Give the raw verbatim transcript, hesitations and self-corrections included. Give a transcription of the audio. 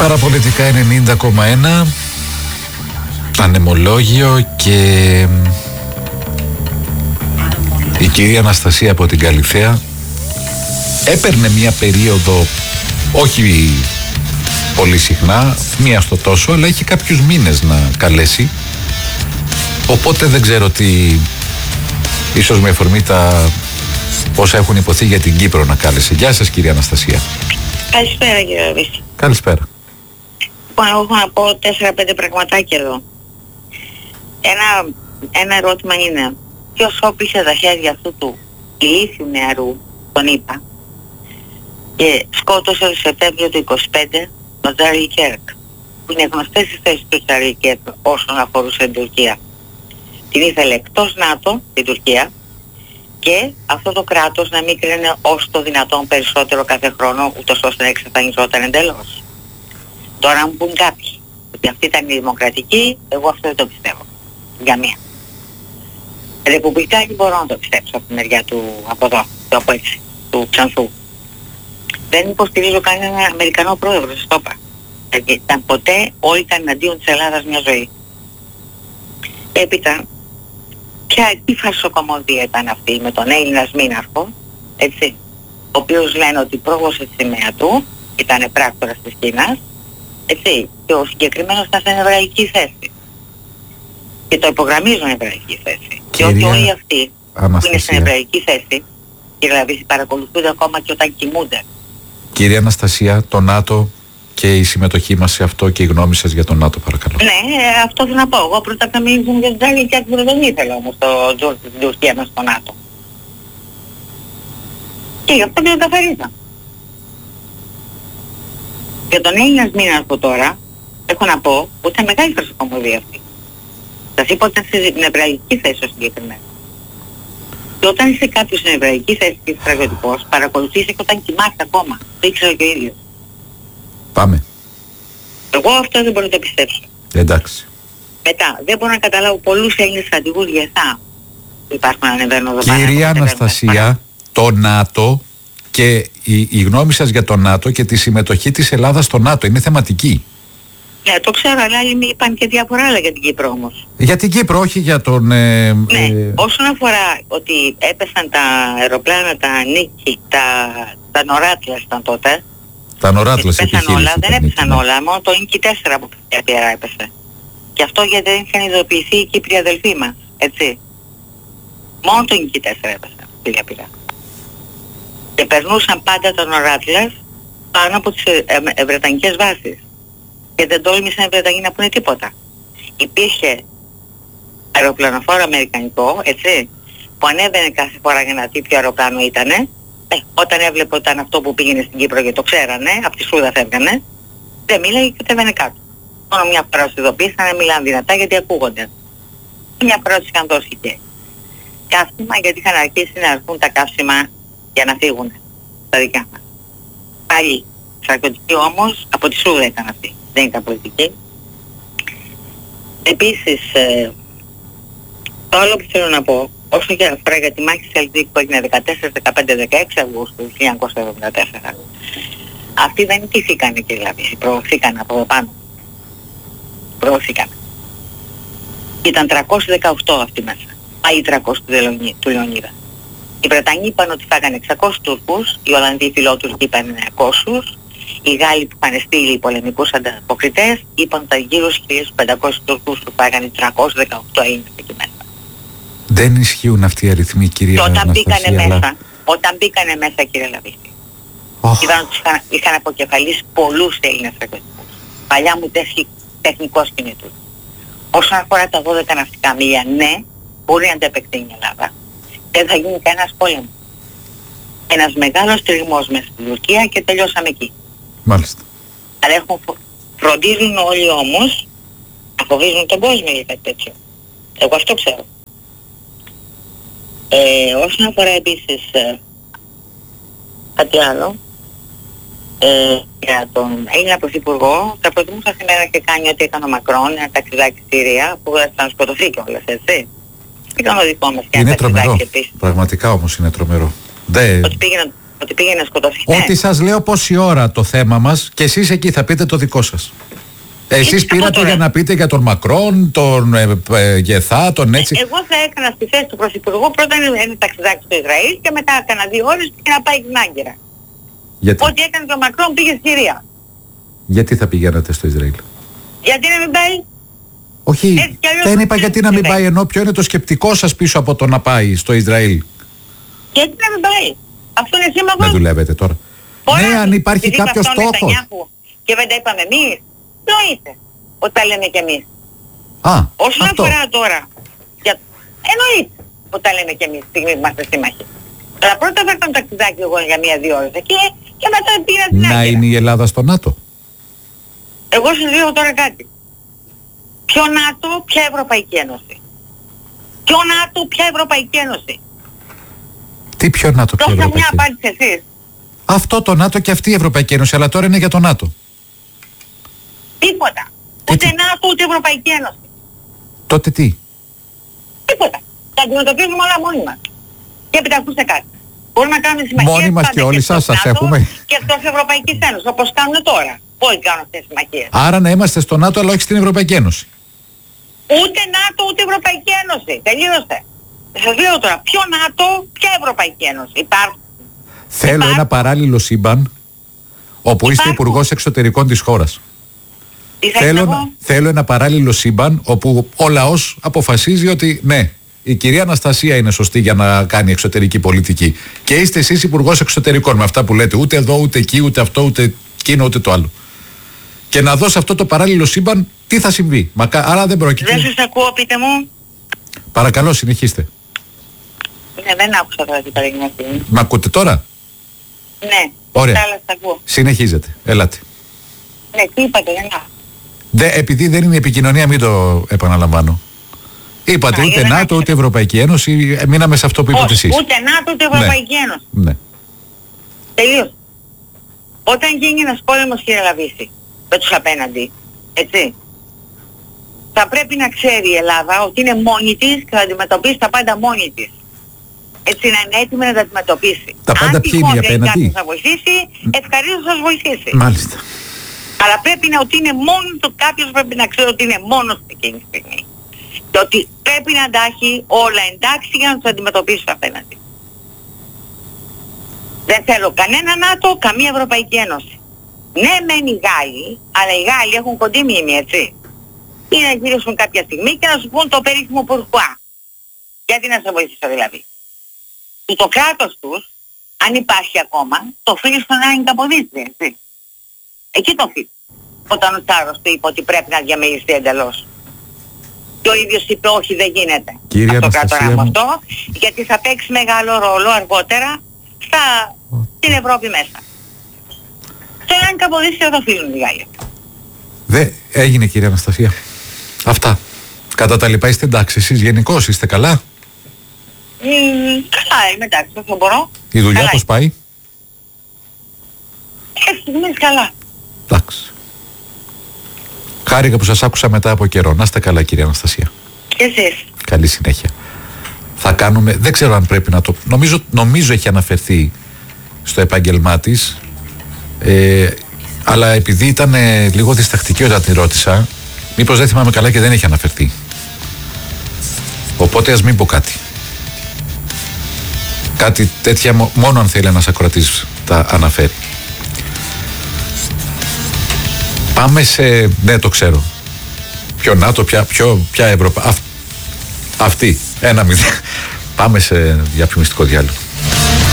Παραπολιτικά ενενήντα κόμμα ένα, ανεμολόγιο, και η κυρία Αναστασία από την Καλιθέα έπαιρνε μια περίοδο, όχι πολύ συχνά, μία στο τόσο, αλλά έχει κάποιους μήνες να καλέσει, οπότε δεν ξέρω τι, ίσως με αφορμή τα όσα έχουν υποθεί για την Κύπρο να κάλεσε. Γεια σας κυρία Αναστασία. Καλησπέρα κύριε Ραβίση. Καλησπέρα. Λοιπόν, εγώ έχω να πω τέσσερα πέντε πραγματάκια εδώ. Ένα, ένα ερώτημα είναι, ποιος όπλησε τα χέρια αυτού του ηλίθιου νεαρού, τον είπα, και σκότωσε το Σεπτέμβριο του είκοσι πέντε τον Τσάρλι Κέρκ, που είναι γνωστές οι θέσεις του Τσάρλι Κέρκ όσον αφορούσε την Τουρκία. Την ήθελε εκτός ΝΑΤΟ, την Τουρκία, και αυτό το κράτος να μην κρίνε όσο το δυνατόν περισσότερο κάθε χρόνο, ούτως ώστε να εξαφανιζόταν εντελώς. Τώρα μου πούν κάποιοι ότι αυτή ήταν η δημοκρατική, εγώ αυτό δεν το πιστεύω. Για μία. Ρεπουμπλικάκι μπορώ να το πιστέψω από τη μεριά του, από εδώ, του από έτσι, του Ξανθού. Δεν υποστηρίζω κανέναν Αμερικανό πρόεδρο, σας το είπα. Γιατί ήταν ποτέ, όλοι ήταν εναντίον της Ελλάδας μια ζωή. Έπειτα, ποια τι φαρσοκομωδία ήταν αυτή με τον Έλληνα Σμήναρχο, έτσι, ο οποίος λένε ότι πρόγωσε τη σημαία του, ήταν πράκτορας της Κίνας, έτσι, και ο συγκεκριμένος ήταν στην εβραϊκή θέση. Και το υπογραμμίζουν εβραϊκή θέση. Κυρία και ότι όλοι αυτοί Αναστασία, που είναι στην εβραϊκή θέση, και δηλαδή παρακολουθούνται ακόμα και όταν κοιμούνται. Κυρία Αναστασία, το ΝΑΤΟ και η συμμετοχή μας σε αυτό και η γνώμη σας για το ΝΑΤΟ, παρακαλώ. Ναι, αυτό θέλω να πω. Εγώ πρώτα να μιλήσουμε για την Τσάρλι Κέρκ, που δεν ήθελα όμως το, την Τουρκία μας στο ΝΑΤΟ. Και γι' αυτό και δεν καθαρίζα. Για τον Έλληνα Σμήναρχο τώρα, έχω να πω ότι ήταν μεγάλη φαρσοκομωδία αυτή. Σας είπα ότι ήταν στην εβραϊκή θέση ο συγκεκριμένος. Και όταν είσαι κάποιος στην εβραϊκή θέση και στρατιωτικός, παρακολουθείς και όταν κοιμάσαι ακόμα. Το ήξερα και ο ίδιος. Πάμε. Εγώ αυτό δεν μπορώ να το πιστέψω. Εντάξει. Μετά, δεν μπορώ να καταλάβω πολλούς Έλληνες στρατηγούς γεσά που υπάρχουν να ανεβαίνουν εδώ πάνω. Κυρία Αναστασία, το ΝΑΤΟ και η, η γνώμη σας για το ΝΑΤΟ και τη συμμετοχή της Ελλάδας στο ΝΑΤΟ είναι θεματική. Ναι, το ξέρω, αλλά άλλοι μου είπαν και διάφορα άλλα για την Κύπρο όμως. Για την Κύπρο, όχι για τον... Ε, Ναι, ε, όσον αφορά ότι έπεσαν τα αεροπλάνα, τα Νίκη, τα, τα Νοράτλας ήταν τότε. τα Νοράτλας Έπεσαν όλα, επιχείρηση. δεν ήταν, έπεσαν ναι. όλα, μόνο το Νίκη τέσσερα που πια έπεσε. Και αυτό γιατί δεν είχαν ειδοποιηθεί οι Κύπροι αδελφοί μας, έτσι. Μόνο το Νίκη τέσσερα έπεσε, πήρε πειρά. Και περνούσαν πάντα τα Νοράτλας πάνω από τις ε, ε, ε, βρετανικές βάσεις. Και δεν τόλμησαν οι Βρετανοί να πούνε τίποτα. Υπήρχε αεροπλανοφόρο αμερικανικό, έτσι, που ανέβαινε κάθε φορά για να δει ποιο αεροπλάνο ήτανε. Ε, όταν έβλεπε ότι ήταν αυτό που πήγαινε στην Κύπρο και το ξέρανε, από τη Σούδα φεύγανε, δεν μίλαγε και κατέβαινε κάτω. Μόνο μια φορά τους ειδοποίησαν να μιλάνε δυνατά γιατί ακούγονται. Και μια φορά τους είχαν δώσει και καύσιμα, γιατί είχαν αρχίσει να έρθουν τα καύσιμα για να φύγουν τα δικά μας. Πάλι στρατιωτική όμως, από τη Σούδα ήταν αυτή, δεν ήταν πολιτική. Επίσης, ε, το άλλο που θέλω να πω, όσο και αφορά για τη μάχη της Ελδίκ που έγινε δεκατέσσερα, δεκαπέντε, δεκαέξι Αυγούστου του χίλια εννιακόσια εβδομήντα τέσσερα, αυτοί δεν ιτηθήκανε και δηλαδή, προωθήκαν από εδώ πάνω. Προωθήκαν. Ήταν τριακόσιοι δεκαοκτώ αυτοί μέσα, πάει τριακόσιοι του Λεωνίδα. Οι Βρετανοί είπαν ότι θα έκανε εξακόσιους Τούρκους, οι Ολλανδοί φιλότουρκοι είπαν εννιακόσιους, οι Γάλλοι που είχαν στείλει πολεμικούς ανταποκριτές είπαν ότι ήταν γύρω στους χίλια πεντακόσιους Τούρκους που θα έκανε τριακόσιοι δεκαοκτώ Έλληνες εκεί μέσα. Δεν ισχύουν αυτοί οι αριθμοί, κυρία Και όταν Αναστασία, μπήκανε αλλά... μέσα, όταν μπήκανε μέσα, κύριε Λαβίση, Oh. είδαν ότι είχαν, είχαν αποκεφαλίσει πολλούς Έλληνες στρατιωτικούς. Παλιά μου τέχει τεχνικός κινητούς. Όσον αφορά τα δώδεκα ναυτικά μίλια, ναι, μπορεί να αντεπεκτείνει η Ελλάδα. Δεν θα γίνει κανένας πόλεμος. Ένας μεγάλος τριγμός μέσα στην Τουρκία και τελειώσαμε εκεί. Μάλιστα. Αλλά έχουν φο... φροντίζουν όλοι όμως να φοβίζουν τον κόσμο για κάτι τέτοιο. Εγώ αυτό ξέρω. Ε, όσον αφορά επίσης ε, κάτι άλλο, ε, για τον Έλληνα Πρωθυπουργό, θα προτιμούσα σήμερα να και κάνει ό,τι έκανε ο Μακρόν, ένα ταξιδάκι στη Συρία, που θα να σκοτωθεί κιόλας, έτσι. Ήταν ο δικό μας και ένα Είναι τρομερό. ταξιδάκι επίσης. Πραγματικά όμως είναι τρομερό. Δε... Ότι πήγε να, ότι πήγε να σκοτωθεί. Ότι ναι. σας λέω πόση ώρα το θέμα μας και εσείς εκεί θα πείτε το δικό σας. Εσείς πήρατε για να πείτε για τον Μακρόν, τον ε, ε, Γεθά, τον έτσι. Εγώ θα έκανα στη θέση του Πρωθυπουργού πρώτα ένα ταξιδάκι στο Ισραήλ και μετά έκανα δύο ώρες και να πάει στην Άγκυρα. Γιατί? Ό,τι έκανε και ο Μακρόν πήγε στη Συρία. Γιατί θα πηγαίνατε στο Ισραήλ? Γιατί να μην πάει? Όχι, δεν είπα γιατί να μην πάει, ενώ ποιο είναι το σκεπτικό σας πίσω από το να πάει στο Ισραήλ. Γιατί να μην πάει? Αυτό είναι σήμα. Δεν δουλεύετε τώρα. Ωραία, ναι, αν υπάρχει κάποιος στόχος. Και δεν τα είπαμε εμείς. Εννοείται ότι τα λέμε κι εμείς. Α, όσον αυτό. αφορά τώρα, για... εννοείται ότι τα λέμε κι εμείς τη στιγμή που είμαστε σύμμαχοι. Αλλά πρώτα θα έκανα ταξιδάκι εγώ για μία-δύο ώρες εκεί και μετά πήγα την Άγκυρα. Να είναι η Ελλάδα στο ΝΑΤΟ. Εγώ σας λέω τώρα κάτι. Ποιο ΝΑΤΟ, ποια Ευρωπαϊκή Ένωση. Ποιο ΝΑΤΟ, ποια Ευρωπαϊκή Ένωση. Τι ποιο ΝΑΤΟ, ποια Δώστε Ευρωπαϊκή μια απάντηση εσείς. Αυτό το ΝΑΤΟ και αυτή η Ευρωπαϊκή Ένωση, αλλά τώρα είναι για το ΝΑΤΟ. Τίποτα. Τι, ούτε τι? ΝΑΤΟ, ούτε Ευρωπαϊκή Ένωση. Τότε τι? Τίποτα. Τα αντιμετωπίζουμε όλα μόνοι μας. Και έπειτα ακούστε κάτι. Μπορούμε να κάνουμε συμμαχίες μόνοι μας και όλοι σας, σας έχουμε. Και εκτός Ευρωπαϊκής Ένωσης, όπως κάνουν τώρα. Πόσοι κάνουν αυτές τις συμμαχίες. Άρα να είμαστε στο ΝΑΤΟ αλλά όχι στην Ευρωπαϊκή Ένωση. Ούτε ΝΑΤΟ, ούτε Ευρωπαϊκή Ένωση. Τελείωσε. Σας λέω τώρα, ποιο ΝΑΤΟ, ποια Ευρωπαϊκή Ένωση. Υπάρχουν. Θέλω Υπάρχουν. ένα παράλληλο σύμπαν όπου είστε υπουργός εξωτερικών της χώρας. Θέλω, να, θέλω ένα παράλληλο σύμπαν όπου ο λαός αποφασίζει ότι ναι, η κυρία Αναστασία είναι σωστή για να κάνει εξωτερική πολιτική. Και είστε εσείς υπουργός εξωτερικών με αυτά που λέτε. Ούτε εδώ, ούτε εκεί, ούτε αυτό, ούτε εκείνο, ούτε το άλλο. Και να δω σε αυτό το παράλληλο σύμπαν τι θα συμβεί. Μακα... Άρα δεν πρόκειται. Δεν σας ακούω, πείτε μου. Παρακαλώ, συνεχίστε. Ναι, δεν άκουσα τώρα τι παραγγελματική. Μ' ακούτε τώρα? Ναι. Ωραία. Άλλα σας ακούω. Συνεχίζετε. Ελάτε. Ναι, τι είπατε, δεν άκουσα. Δε, επειδή δεν είναι η επικοινωνία, μην το επαναλαμβάνω. Είπατε Α, ούτε δεν ΝΑΤΟ, άκουσα. ούτε Ευρωπαϊκή Ένωση. Μείναμε σε αυτό που είπατε εσείς. Ούτε ΝΑΤΟ, ούτε Ευρωπαϊκή Ένωση. Ναι. Τελείως. Όταν γίνει ένας πόλεμος, κύριε Λαβίση, με τους απέναντι, έτσι, θα πρέπει να ξέρει η Ελλάδα ότι είναι μόνη της και θα αντιμετωπίσει τα πάντα μόνη της. Έτσι, να είναι έτοιμη να τα αντιμετωπίσει. Τα πάντα αν ποιοι είναι οι απέναντι? κάποιος θα βοηθήσει, ευχαρίστως θα σας βοηθήσει. Μάλιστα. Αλλά πρέπει να ότι είναι μόνο του, κάποιος πρέπει να ξέρει ότι είναι μόνος εκείνη τη στιγμή. Και ότι πρέπει να τα έχει όλα εντάξει για να τους αντιμετωπίσει απέναντι. Δεν θέλω κανένα ΝΑΤΟ, καμία Ευρωπαϊκή Ένωση. Ναι, μεν οι Γάλλοι, αλλά οι Γάλλοι έχουν κοντή μνήμη, έτσι. Ή να γυρίσουν κάποια στιγμή και να σου πούν το περίφημο pourquoi. Γιατί να σε βοηθήσω δηλαδή. Που το κράτος τους, αν υπάρχει ακόμα, το οφείλει στον Άγγι Καποδίστρια, έτσι. Εκεί το οφείλει. Όταν ο Τσάρος του είπε ότι πρέπει να διαμελιστεί εντελώς. Και ο ίδιος είπε όχι, δεν γίνεται. Κύριε αυτό κρατορά μου... αυτό, γιατί θα παίξει μεγάλο ρόλο αργότερα στα... στην Ευρώπη μέσα. Στον Άγγι Καποδίστρια το οφείλουν οι Γάλλοι. Δεν έγινε, κύριε Αναστασία. Αυτά. Κατά τα λοιπά είστε εντάξει, εσείς γενικώς είστε καλά? Mm, καλά είμαι, εντάξει, όσο μπορώ. Η δουλειά καλά. πώς πάει? Έχει στιγμές καλά. Εντάξει. Χάρηκα που σας άκουσα μετά από καιρό. Να είστε καλά, κύριε Αναστασία. Και εσείς. Καλή συνέχεια. Θα κάνουμε, δεν ξέρω αν πρέπει να το... Νομίζω, νομίζω έχει αναφερθεί στο επάγγελμά της. Ε, αλλά επειδή ήταν ε, λίγο διστακτική όταν τη ρώτησα, μήπως δεν θυμάμαι καλά και δεν έχει αναφερθεί. Οπότε ας μην πω κάτι. Κάτι τέτοια μόνο αν θέλει ένας ακροατής τα αναφέρει. Πάμε σε... Ναι, το ξέρω. Ποιο ΝΑΤΟ, ποια, ποιο, ποια Ευρωπα... Αυ... Αυτή. Ένα μηδέν. Πάμε σε διαφημιστικό διάλειμμα.